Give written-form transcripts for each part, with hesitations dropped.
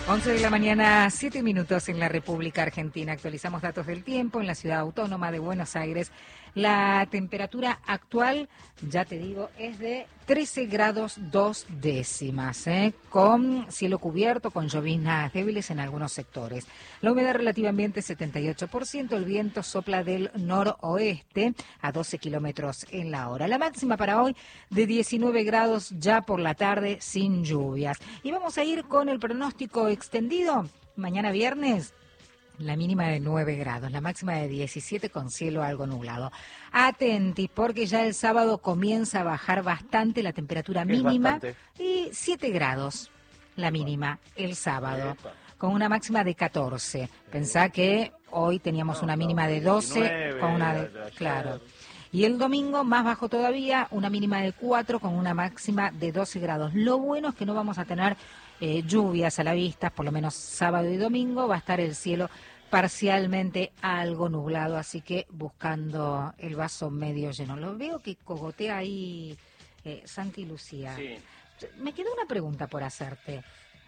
11 de la mañana, 7 minutos en la República Argentina. Actualizamos datos del tiempo en la ciudad autónoma de Buenos Aires. La temperatura actual, ya te digo, es de 13 grados 2 décimas, con cielo cubierto, con lloviznas débiles en algunos sectores. La humedad relativa ambiente 78%, el viento sopla del noroeste a 12 kilómetros en la hora. La máxima para hoy de 19 grados ya por la tarde sin lluvias. Y vamos a ir con el pronóstico extendido. Mañana viernes, la mínima de 9 grados, la máxima de 17 con cielo algo nublado. Atentis, porque ya el sábado comienza a bajar bastante la temperatura mínima y 7 grados la mínima el sábado, con una máxima de 14. Pensá que hoy teníamos una mínima de 12, con una de... Claro. Y el domingo, más bajo todavía, una mínima de 4 con una máxima de 12 grados. Lo bueno es que no vamos a tener lluvias a la vista, por lo menos sábado y domingo. Va a estar el cielo parcialmente algo nublado, así que buscando el vaso medio lleno. Lo veo que cogotea ahí Santi Lucía. Sí. Me quedó una pregunta por hacerte.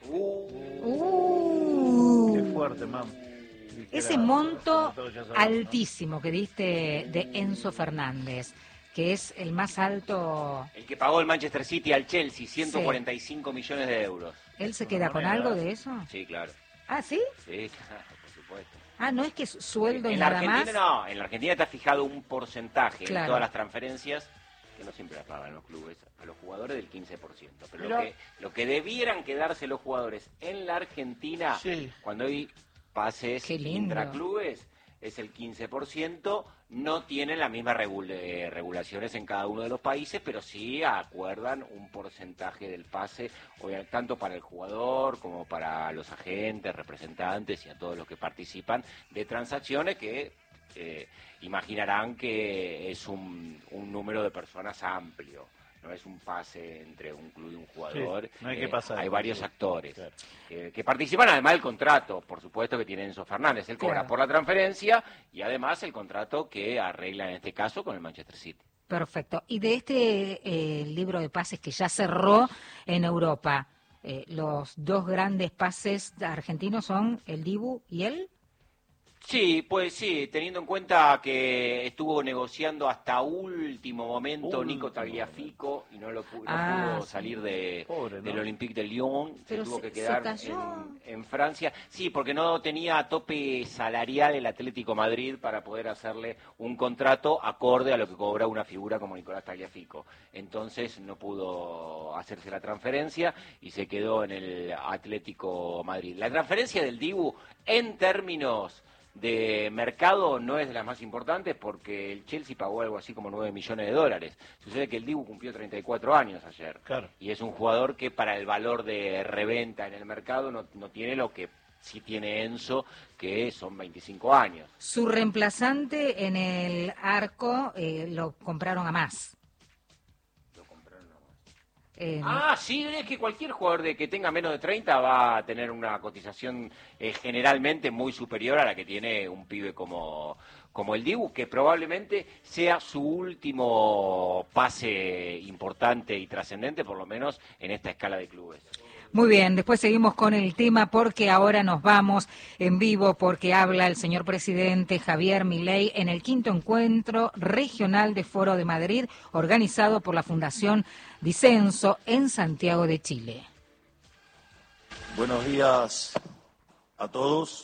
Qué fuerte, mam. Ese monto altísimo que diste de Enzo Fernández, que es el más alto... El que pagó el Manchester City al Chelsea, 145 millones de euros. ¿Él se queda con algo de eso? Sí, claro. ¿Ah, sí? Sí, claro, por supuesto. Ah, ¿no es que es sueldo y en nada más? No, en la Argentina está fijado un porcentaje claro. en todas las transferencias, que no siempre las pagan los clubes, a los jugadores del 15%. Pero lo que debieran quedarse los jugadores en la Argentina, sí, cuando hay pases intraclubes, es el 15%, no tienen las mismas regulaciones en cada uno de los países, pero sí acuerdan un porcentaje del pase, tanto para el jugador como para los agentes, representantes y a todos los que participan de transacciones que imaginarán que es un número de personas amplio. No es un pase entre un club y un jugador. Sí, no hay que pasar. Hay varios actores que participan, además del contrato, por supuesto, que tiene Enzo Fernández. Él cobra por la transferencia y además el contrato que arregla en este caso con el Manchester City. Perfecto. Y de este libro de pases que ya cerró en Europa, los dos grandes pases argentinos son el Dibu y el... Sí, pues sí, teniendo en cuenta que estuvo negociando hasta último momento Nico Tagliafico y no pudo salir del Olympique de Lyon, se tuvo que quedar en Francia. Sí, porque no tenía tope salarial el Atlético Madrid para poder hacerle un contrato acorde a lo que cobra una figura como Nicolás Tagliafico. Entonces no pudo hacerse la transferencia y se quedó en el Atlético Madrid. La transferencia del Dibu, en términos de mercado, no es de las más importantes porque el Chelsea pagó algo así como 9 millones de dólares. Sucede que el Dibu cumplió 34 años ayer. Claro. Y es un jugador que para el valor de reventa en el mercado no tiene lo que sí tiene Enzo, que son 25 años. Su reemplazante en el arco lo compraron a más. Sí, es que cualquier jugador que tenga menos de 30 va a tener una cotización generalmente muy superior a la que tiene un pibe como el Dibu, que probablemente sea su último pase importante y trascendente, por lo menos en esta escala de clubes. Muy bien, después seguimos con el tema porque ahora nos vamos en vivo porque habla el señor presidente Javier Milei en el 5º encuentro regional de Foro de Madrid organizado por la Fundación Disenso en Santiago de Chile. Buenos días a todos.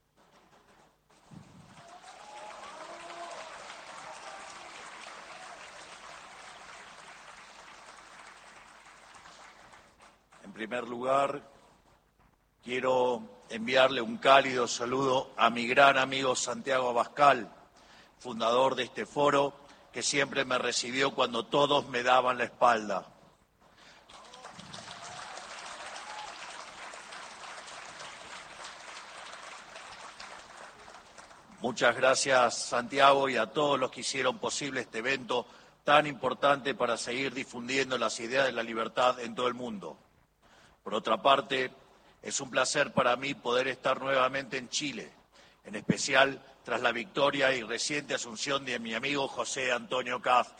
En primer lugar, quiero enviarle un cálido saludo a mi gran amigo Santiago Abascal, fundador de este foro, que siempre me recibió cuando todos me daban la espalda. Muchas gracias, Santiago, y a todos los que hicieron posible este evento tan importante para seguir difundiendo las ideas de la libertad en todo el mundo. Por otra parte, es un placer para mí poder estar nuevamente en Chile, en especial tras la victoria y reciente asunción de mi amigo José Antonio Kast.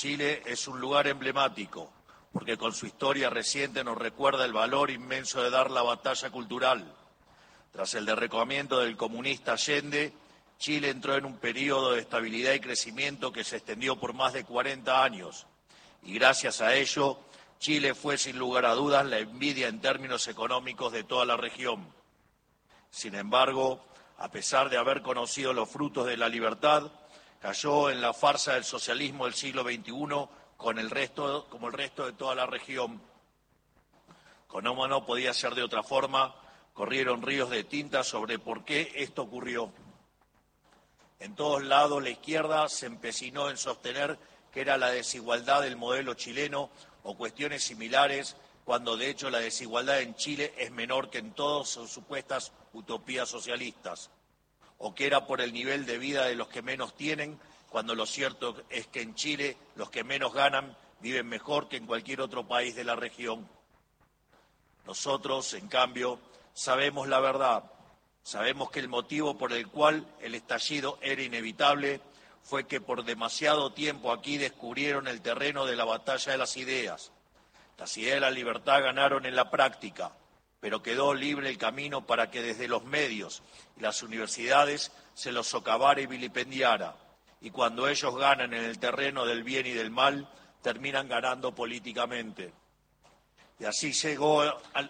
Chile es un lugar emblemático, porque con su historia reciente nos recuerda el valor inmenso de dar la batalla cultural. Tras el derrocamiento del comunista Allende, Chile entró en un periodo de estabilidad y crecimiento que se extendió por más de 40 años. Y gracias a ello, Chile fue sin lugar a dudas la envidia en términos económicos de toda la región. Sin embargo, a pesar de haber conocido los frutos de la libertad, cayó en la farsa del socialismo del siglo XXI como el resto de toda la región. Como no podía ser de otra forma, corrieron ríos de tinta sobre por qué esto ocurrió. En todos lados la izquierda se empecinó en sostener que era la desigualdad del modelo chileno o cuestiones similares, cuando de hecho la desigualdad en Chile es menor que en todas sus supuestas utopías socialistas, o que era por el nivel de vida de los que menos tienen, cuando lo cierto es que en Chile los que menos ganan viven mejor que en cualquier otro país de la región. Nosotros, en cambio, sabemos la verdad. Sabemos que el motivo por el cual el estallido era inevitable fue que por demasiado tiempo aquí descubrieron el terreno de la batalla de las ideas. Las ideas de la libertad ganaron en la práctica, pero quedó libre el camino para que desde los medios y las universidades se los socavara y vilipendiara. Y cuando ellos ganan en el terreno del bien y del mal, terminan ganando políticamente. Y así llegó al...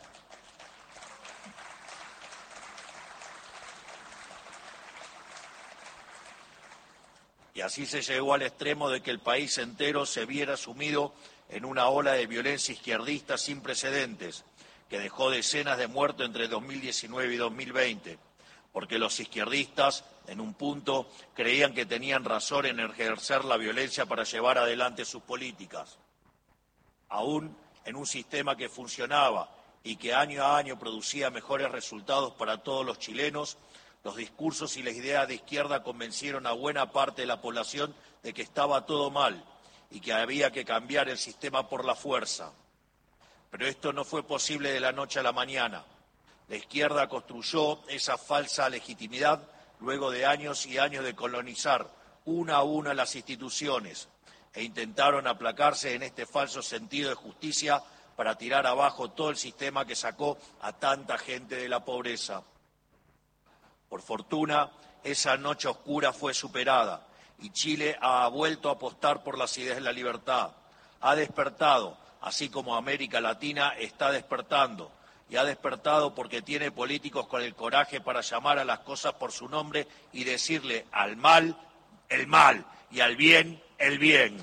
Y así se llegó al extremo de que el país entero se viera sumido en una ola de violencia izquierdista sin precedentes, que dejó decenas de muertos entre 2019 y 2020, porque los izquierdistas, en un punto, creían que tenían razón en ejercer la violencia para llevar adelante sus políticas. Aún en un sistema que funcionaba y que año a año producía mejores resultados para todos los chilenos, los discursos y las ideas de izquierda convencieron a buena parte de la población de que estaba todo mal y que había que cambiar el sistema por la fuerza. Pero esto no fue posible de la noche a la mañana. La izquierda construyó esa falsa legitimidad luego de años y años de colonizar una a una las instituciones e intentaron aplacarse en este falso sentido de justicia para tirar abajo todo el sistema que sacó a tanta gente de la pobreza. Por fortuna, esa noche oscura fue superada y Chile ha vuelto a apostar por las ideas de la libertad. Ha despertado, así como América Latina está despertando. Y ha despertado porque tiene políticos con el coraje para llamar a las cosas por su nombre y decirle al mal, el mal, y al bien, el bien.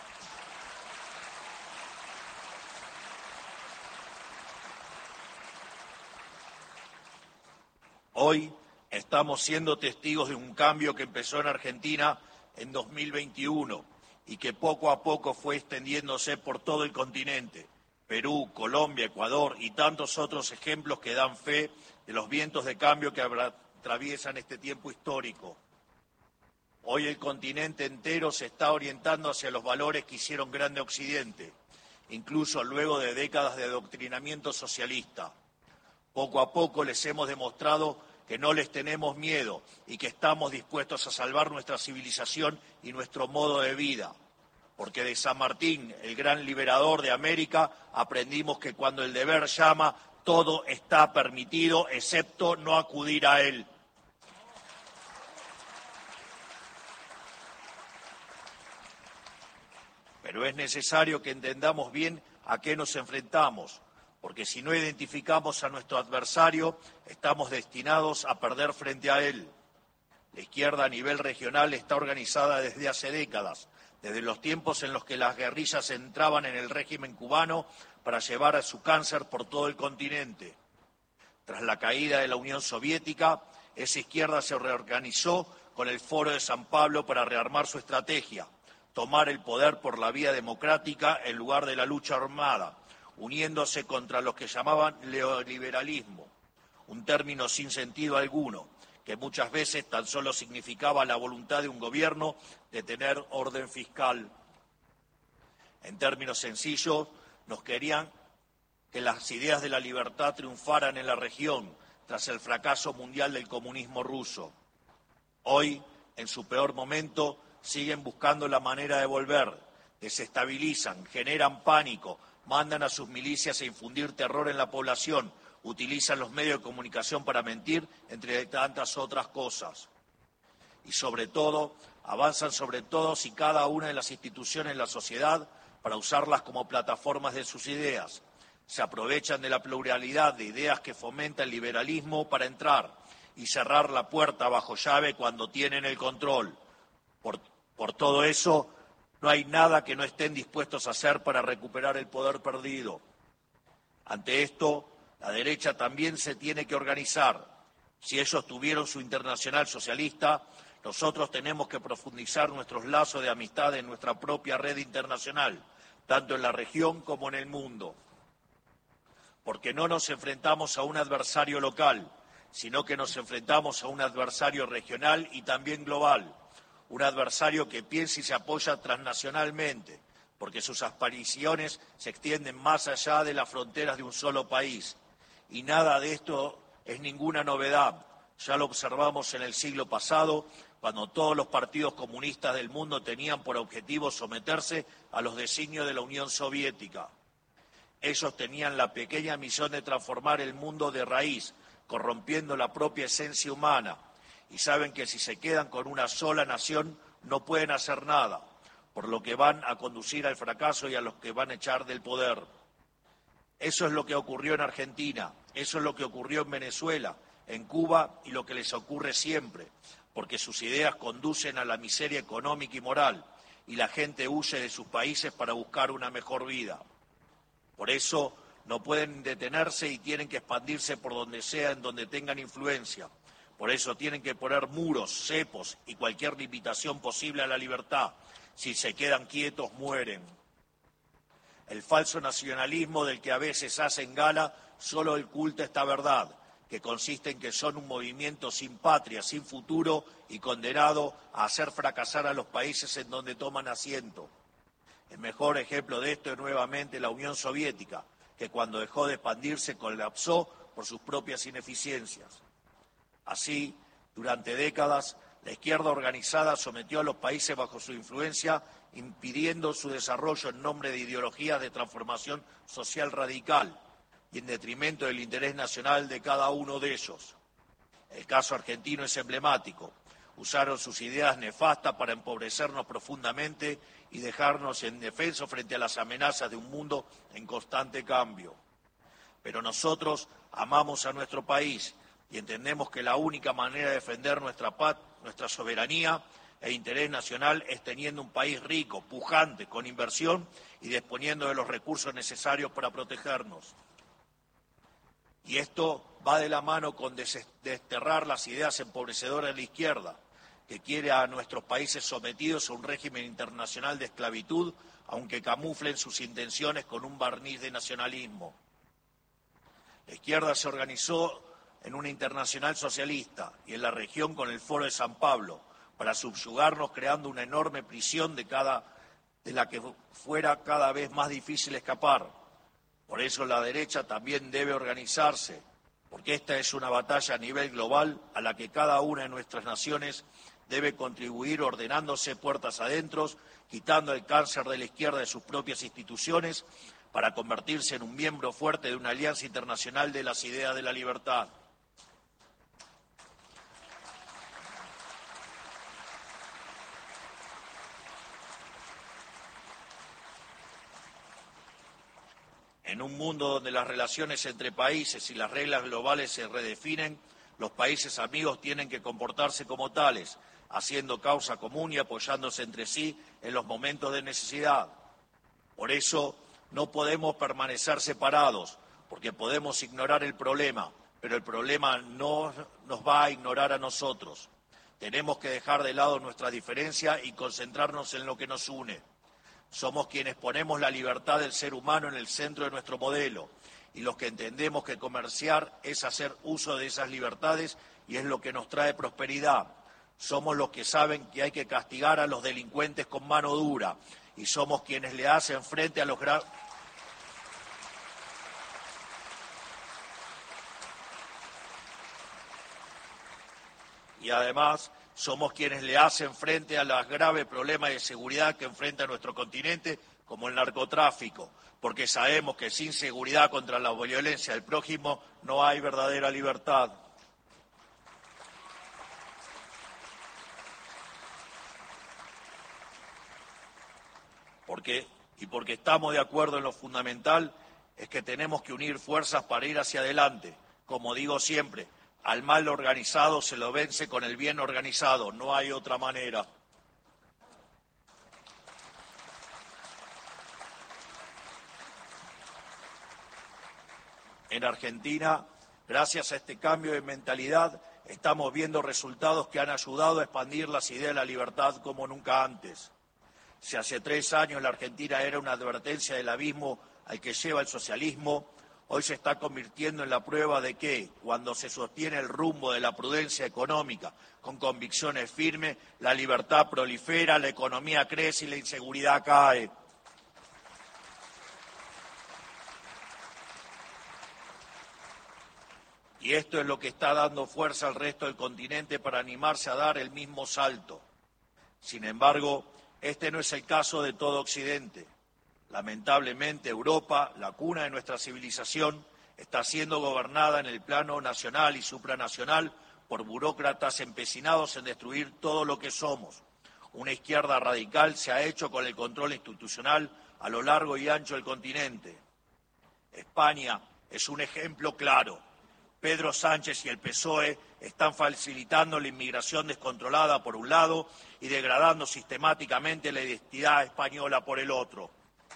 Hoy estamos siendo testigos de un cambio que empezó en Argentina en 2021 y que poco a poco fue extendiéndose por todo el continente. Perú, Colombia, Ecuador y tantos otros ejemplos que dan fe de los vientos de cambio que atraviesan este tiempo histórico. Hoy el continente entero se está orientando hacia los valores que hicieron grande Occidente, incluso luego de décadas de adoctrinamiento socialista. Poco a poco les hemos demostrado que no les tenemos miedo y que estamos dispuestos a salvar nuestra civilización y nuestro modo de vida. Porque de San Martín, el gran liberador de América, aprendimos que cuando el deber llama, todo está permitido, excepto no acudir a él. Pero es necesario que entendamos bien a qué nos enfrentamos, porque si no identificamos a nuestro adversario, estamos destinados a perder frente a él. La izquierda a nivel regional está organizada desde hace décadas, desde los tiempos en los que las guerrillas entraban en el régimen cubano para llevar a su cáncer por todo el continente. Tras la caída de la Unión Soviética, esa izquierda se reorganizó con el Foro de San Pablo para rearmar su estrategia, tomar el poder por la vía democrática en lugar de la lucha armada, uniéndose contra los que llamaban neoliberalismo, un término sin sentido alguno, que muchas veces tan solo significaba la voluntad de un gobierno de tener orden fiscal. En términos sencillos, nos querían que las ideas de la libertad triunfaran en la región tras el fracaso mundial del comunismo ruso. Hoy, en su peor momento, siguen buscando la manera de volver, desestabilizan, generan pánico, mandan a sus milicias a infundir terror en la población, utilizan los medios de comunicación para mentir, entre tantas otras cosas. Y sobre todo, avanzan sobre todos y cada una de las instituciones de la sociedad para usarlas como plataformas de sus ideas. Se aprovechan de la pluralidad de ideas que fomenta el liberalismo para entrar y cerrar la puerta bajo llave cuando tienen el control. Por todo eso, no hay nada que no estén dispuestos a hacer para recuperar el poder perdido. Ante esto, la derecha también se tiene que organizar. Si ellos tuvieron su internacional socialista, nosotros tenemos que profundizar nuestros lazos de amistad en nuestra propia red internacional, tanto en la región como en el mundo. Porque no nos enfrentamos a un adversario local, sino que nos enfrentamos a un adversario regional y también global. Un adversario que piensa y se apoya transnacionalmente, porque sus aspiraciones se extienden más allá de las fronteras de un solo país. Y nada de esto es ninguna novedad. Ya lo observamos en el siglo pasado, cuando todos los partidos comunistas del mundo tenían por objetivo someterse a los designios de la Unión Soviética. Ellos tenían la pequeña misión de transformar el mundo de raíz, corrompiendo la propia esencia humana. Y saben que si se quedan con una sola nación no pueden hacer nada, por lo que van a conducir al fracaso y a los que van a echar del poder. Eso es lo que ocurrió en Argentina, eso es lo que ocurrió en Venezuela, en Cuba y lo que les ocurre siempre, porque sus ideas conducen a la miseria económica y moral, y la gente huye de sus países para buscar una mejor vida. Por eso no pueden detenerse y tienen que expandirse por donde sea, en donde tengan influencia. Por eso tienen que poner muros, cepos y cualquier limitación posible a la libertad. Si se quedan quietos, mueren. El falso nacionalismo del que a veces hacen gala solo oculta esta verdad, que consiste en que son un movimiento sin patria, sin futuro y condenado a hacer fracasar a los países en donde toman asiento. El mejor ejemplo de esto es nuevamente la Unión Soviética, que cuando dejó de expandirse colapsó por sus propias ineficiencias. Así, durante décadas, la izquierda organizada sometió a los países bajo su influencia, impidiendo su desarrollo en nombre de ideologías de transformación social radical y en detrimento del interés nacional de cada uno de ellos. El caso argentino es emblemático. Usaron sus ideas nefastas para empobrecernos profundamente y dejarnos indefensos frente a las amenazas de un mundo en constante cambio. Pero nosotros amamos a nuestro país y entendemos que la única manera de defender nuestra soberanía e interés nacional es teniendo un país rico, pujante, con inversión y disponiendo de los recursos necesarios para protegernos. Y esto va de la mano con desterrar las ideas empobrecedoras de la izquierda, que quiere a nuestros países sometidos a un régimen internacional de esclavitud, aunque camuflen sus intenciones con un barniz de nacionalismo. La izquierda se organizó en una internacional socialista y en la región con el Foro de San Pablo, para subyugarnos creando una enorme prisión de la que fuera cada vez más difícil escapar. Por eso la derecha también debe organizarse, porque esta es una batalla a nivel global a la que cada una de nuestras naciones debe contribuir ordenándose puertas adentro, quitando el cáncer de la izquierda de sus propias instituciones para convertirse en un miembro fuerte de una alianza internacional de las ideas de la libertad. En un mundo donde las relaciones entre países y las reglas globales se redefinen, los países amigos tienen que comportarse como tales, haciendo causa común y apoyándose entre sí en los momentos de necesidad. Por eso no podemos permanecer separados, porque podemos ignorar el problema, pero el problema no nos va a ignorar a nosotros. Tenemos que dejar de lado nuestra diferencia y concentrarnos en lo que nos une. Somos quienes ponemos la libertad del ser humano en el centro de nuestro modelo y los que entendemos que comerciar es hacer uso de esas libertades y es lo que nos trae prosperidad. Somos los que saben que hay que castigar a los delincuentes con mano dura y somos quienes le hacen frente a los graves... Y además Somos quienes le hacen frente a los graves problemas de seguridad que enfrenta nuestro continente, como el narcotráfico, porque sabemos que sin seguridad contra la violencia del prójimo no hay verdadera libertad. Porque estamos de acuerdo en lo fundamental, es que tenemos que unir fuerzas para ir hacia adelante. Como digo siempre, al mal organizado se lo vence con el bien organizado, no hay otra manera. En Argentina, gracias a este cambio de mentalidad, estamos viendo resultados que han ayudado a expandir las ideas de la libertad como nunca antes. Si hace 3 años la Argentina era una advertencia del abismo al que lleva el socialismo, hoy se está convirtiendo en la prueba de que, cuando se sostiene el rumbo de la prudencia económica con convicciones firmes, la libertad prolifera, la economía crece y la inseguridad cae. Y esto es lo que está dando fuerza al resto del continente para animarse a dar el mismo salto. Sin embargo, este no es el caso de todo Occidente. Lamentablemente, Europa, la cuna de nuestra civilización, está siendo gobernada en el plano nacional y supranacional por burócratas empecinados en destruir todo lo que somos. Una izquierda radical se ha hecho con el control institucional a lo largo y ancho del continente. España es un ejemplo claro. Pedro Sánchez y el PSOE están facilitando la inmigración descontrolada por un lado y degradando sistemáticamente la identidad española por el otro.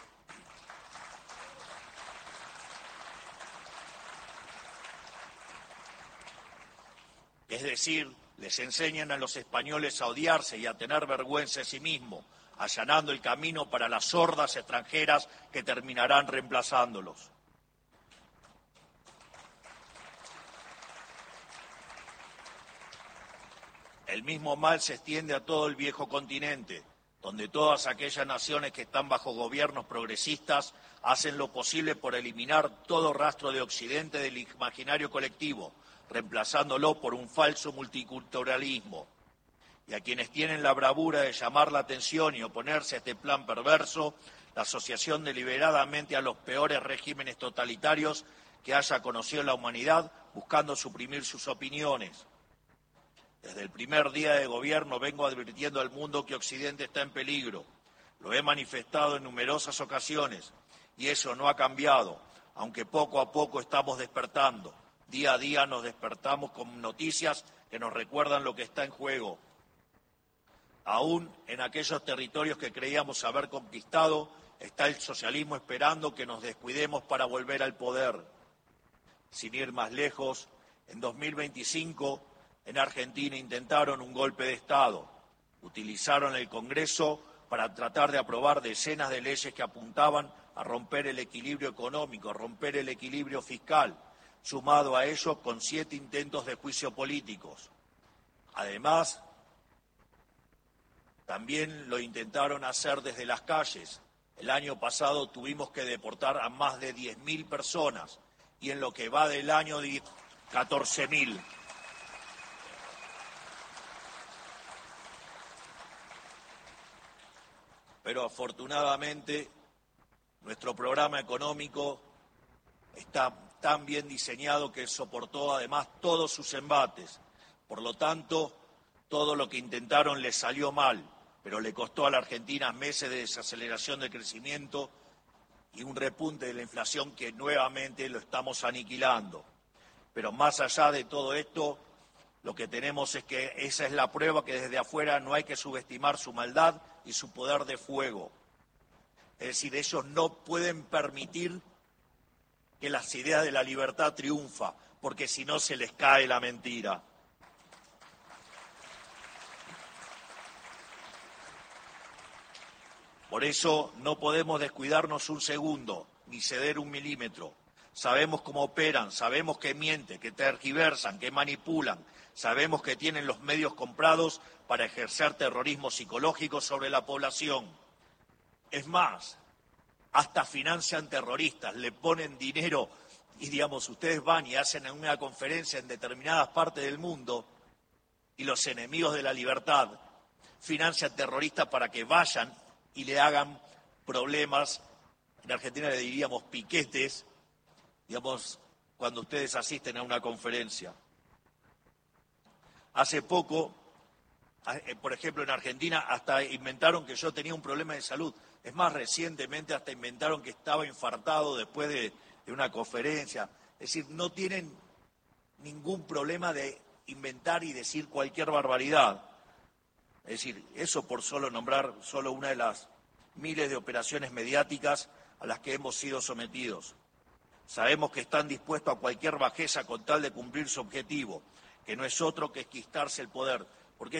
Es decir, les enseñan a los españoles a odiarse y a tener vergüenza de sí mismos, allanando el camino para las hordas extranjeras que terminarán reemplazándolos. El mismo mal se extiende a todo el viejo continente, donde todas aquellas naciones que están bajo gobiernos progresistas hacen lo posible por eliminar todo rastro de Occidente del imaginario colectivo, reemplazándolo por un falso multiculturalismo. Y a quienes tienen la bravura de llamar la atención y oponerse a este plan perverso, la asociación deliberadamente a los peores regímenes totalitarios que haya conocido la humanidad, buscando suprimir sus opiniones. Desde el primer día de gobierno vengo advirtiendo al mundo que Occidente está en peligro. Lo he manifestado en numerosas ocasiones y eso no ha cambiado, aunque poco a poco estamos despertando. Día a día nos despertamos con noticias que nos recuerdan lo que está en juego. Aún en aquellos territorios que creíamos haber conquistado, está el socialismo esperando que nos descuidemos para volver al poder. Sin ir más lejos, en 2025 en Argentina intentaron un golpe de Estado. Utilizaron el Congreso para tratar de aprobar decenas de leyes que apuntaban a romper el equilibrio económico, a romper el equilibrio fiscal, sumado a ello con 7 intentos de juicio políticos. Además, también lo intentaron hacer desde las calles. El año pasado tuvimos que deportar a más de 10.000 personas y en lo que va del año 14.000. Pero afortunadamente nuestro programa económico está tan bien diseñado que soportó además todos sus embates. Por lo tanto, todo lo que intentaron les salió mal, pero le costó a la Argentina meses de desaceleración del crecimiento y un repunte de la inflación que nuevamente lo estamos aniquilando. Pero más allá de todo esto, lo que tenemos es que esa es la prueba que desde afuera no hay que subestimar su maldad y su poder de fuego. Es decir, ellos no pueden permitir que las ideas de la libertad triunfen, porque si no se les cae la mentira. Por eso no podemos descuidarnos un segundo, ni ceder un milímetro. Sabemos cómo operan, sabemos que mienten, que tergiversan, que manipulan. Sabemos que tienen los medios comprados para ejercer terrorismo psicológico sobre la población. Es más, hasta financian terroristas, le ponen dinero y, ustedes van y hacen una conferencia en determinadas partes del mundo y los enemigos de la libertad financian terroristas para que vayan y le hagan problemas. En Argentina le diríamos piquetes, digamos, cuando ustedes asisten a una conferencia. Hace poco, por ejemplo, en Argentina hasta inventaron que yo tenía un problema de salud. Es más, recientemente hasta inventaron que estaba infartado después de una conferencia. Es decir, no tienen ningún problema de inventar y decir cualquier barbaridad. Es decir, eso por solo nombrar solo una de las miles de operaciones mediáticas a las que hemos sido sometidos. Sabemos que están dispuestos a cualquier bajeza con tal de cumplir su objetivo, que no es otro que esquistarse el poder.